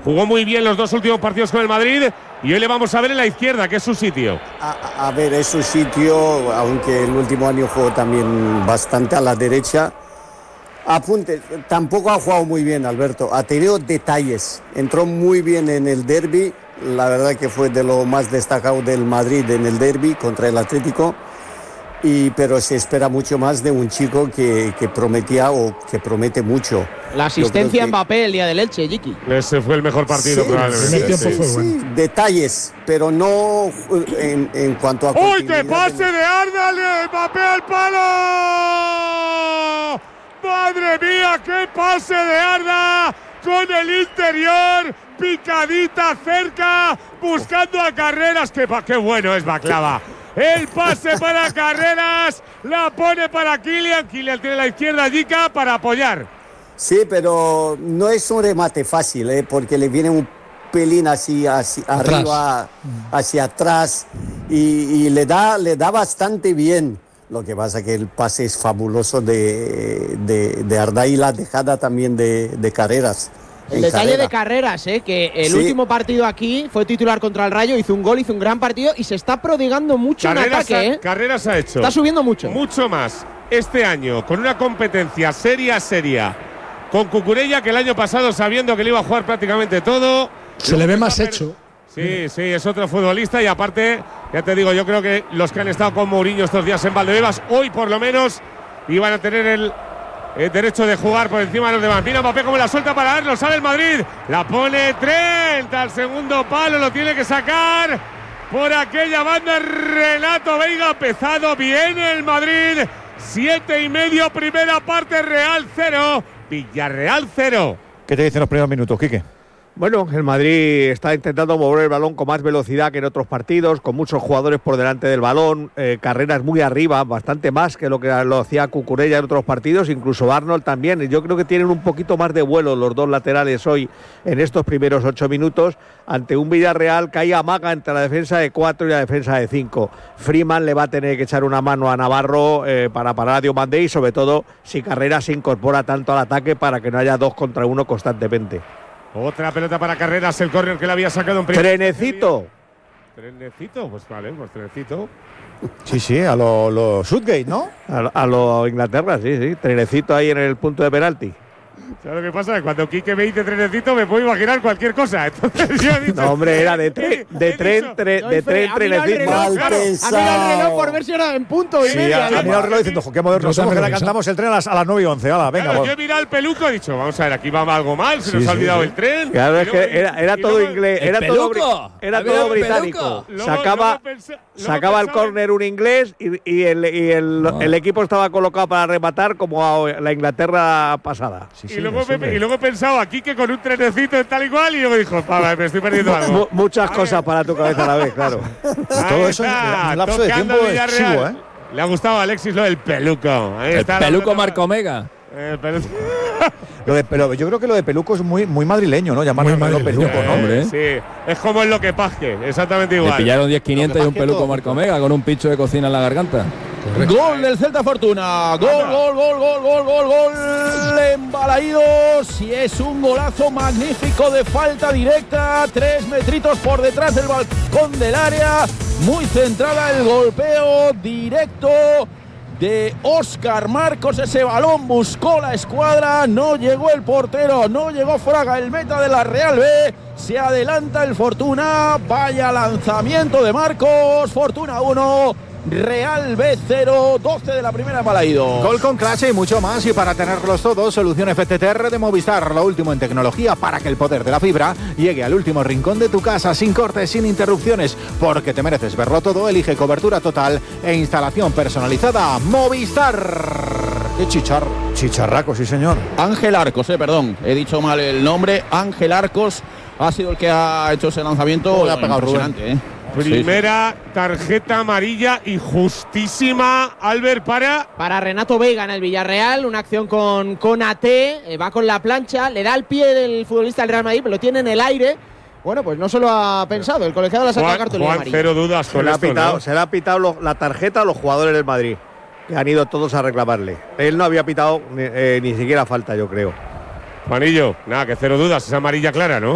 jugó muy bien los 2 últimos partidos con el Madrid y hoy le vamos a ver en la izquierda, que es su sitio. A ver, es su sitio, aunque el último año jugó también bastante a la derecha. Apunte, tampoco ha jugado muy bien, Alberto. Ha tenido detalles. Entró muy bien en el derbi. La verdad que fue de lo más destacado del Madrid en el derbi contra el Atlético. Pero se espera mucho más de un chico que prometía o que promete mucho. La asistencia a Mbappé el día del Elche, Jiki. Ese fue el mejor partido, sí, probablemente. Sí, detalles, pero no en cuanto a. ¡Uy, qué pase de Arda! ¡Mbappé al palo! ¡Madre mía, qué pase de Arda! Con el interior, picadita cerca, buscando a Carreras. ¡Qué bueno es Baklava! El pase para Carreras, la pone para Kylian. Kylian tiene la izquierda, Jica, para apoyar. Sí, pero no es un remate fácil, porque le viene un pelín así arriba, hacia atrás, y le da bastante bien. Lo que pasa es que el pase es fabuloso de Arda y la dejada también de Carreras. El detalle de Carreras, que el último partido aquí fue titular contra el Rayo, hizo un gol, hizo un gran partido y se está prodigando mucho en ataque. Carreras ha hecho. Está subiendo mucho. Mucho más este año, con una competencia seria, con Cucurella, que el año pasado, sabiendo que le iba a jugar prácticamente todo. Se le ve más hecho. Sí, es otro futbolista y aparte, ya te digo, yo creo que los que han estado con Mourinho estos días en Valdebebas, hoy por lo menos, iban a tener el derecho de jugar por encima de los demás. Mira Mbappé como la suelta para ver, lo sabe el Madrid. La pone Trent al segundo palo, lo tiene que sacar por aquella banda. Renato Veiga, pesado bien el Madrid. 7:30, primera parte, Real 0, Villarreal 0. ¿Qué te dicen los primeros minutos, Quique? Bueno, el Madrid está intentando mover el balón con más velocidad que en otros partidos, con muchos jugadores por delante del balón, Carreras muy arriba, bastante más que lo hacía Cucurella en otros partidos, incluso Arnold también. Yo creo que tienen un poquito más de vuelo los dos laterales hoy en estos primeros 8 minutos, ante un Villarreal que ahí amaga entre la defensa de 4 y la defensa de 5. Freeman le va a tener que echar una mano a Navarro para parar a Diomandé y sobre todo si Carreras se incorpora tanto al ataque para que no haya 2 contra 1 constantemente. Otra pelota para Carreras, el córner que le había sacado en primer. Trenecito, pues vale, pues Trenecito. Sí, a lo Southgate, ¿no? A lo Inglaterra, sí, trenecito ahí en el punto de penalti. ¿Sabes lo que pasa? Cuando Quique me dice Trenecito me puedo imaginar cualquier cosa. Entonces yo he dicho, no, hombre, era de tren, trenecito. Ha mirado el reloj por ver si era en punto y media. Ha mirado el reloj diciendo, qué modernos somos, que la cantamos el tren a las 9:11. Hala, venga. Claro, yo he mirado el peluco y he dicho, vamos a ver, aquí va algo mal, se nos ha olvidado el tren. Claro, es que era todo inglés, era todo británico. Sacaba el córner un inglés y el equipo estaba colocado para rematar como la Inglaterra pasada. Y luego he pensado aquí que con un trenecito tal y cual y luego dijo, me estoy perdiendo algo. Muchas cosas para tu cabeza a la vez, claro. Todo eso en un lapso de tiempo excesivo, Le ha gustado a Alexis lo del peluco. El peluco Marco Omega. Pero yo creo que lo de peluco es muy madrileño, ¿no? Llamarlo peluco, ¿no? Hombre. Sí, es como en lo que Paje, exactamente igual. Le pillaron 10.500 y un peluco Marco Omega con un pincho de cocina en la garganta. Correcto. Gol del Celta Fortuna. Gol. Embalaídos. Y es un golazo magnífico de falta directa. 3 metritos por detrás del balcón del área. Muy centrada el golpeo directo de Óscar Marcos. Ese balón buscó la escuadra. No llegó el portero. No llegó Fraga, el meta de la Real B. Se adelanta el Fortuna. Vaya lanzamiento de Marcos. Fortuna 1. Real B 0, 12 de la primera Embalaído. Gol con clase y mucho más. Y para tenerlos todos, solución FTTR de Movistar. Lo último en tecnología para que el poder de la fibra llegue al último rincón de tu casa, sin cortes, sin interrupciones. Porque te mereces verlo todo. Elige cobertura total e instalación personalizada. Movistar. ¡Qué chicharraco, sí señor! Ángel Arcos, perdón, he dicho mal el nombre. Ángel Arcos ha sido el que ha hecho ese lanzamiento. Impresionante, Primera tarjeta amarilla injustísima, Albert, para Renato Veiga en el Villarreal, una acción con AT, va con la plancha, le da el pie del futbolista del Real Madrid, pero lo tiene en el aire. Bueno, pues no se lo ha pensado, el colegiado le ha sacado cartulina amarilla. Cero dudas se le ha pitado la tarjeta a los jugadores del Madrid, que han ido todos a reclamarle. Él no había pitado ni siquiera falta, yo creo. Juanillo, nada, que cero dudas, es amarilla clara, ¿no?